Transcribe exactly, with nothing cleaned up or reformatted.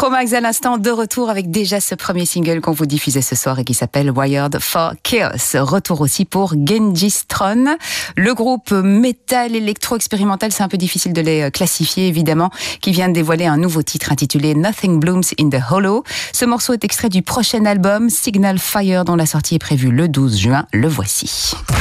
Chromax à l'instant, de retour avec déjà ce premier single qu'on vous diffusait ce soir et qui s'appelle Wired for Chaos. Retour aussi pour Gengistron. Le groupe métal électro-expérimental, c'est un peu difficile de les classifier évidemment, qui vient de dévoiler un nouveau titre intitulé Nothing Blooms in the Hollow. Ce morceau est extrait du prochain album Signal Fire dont la sortie est prévue le douze juin. Le voici.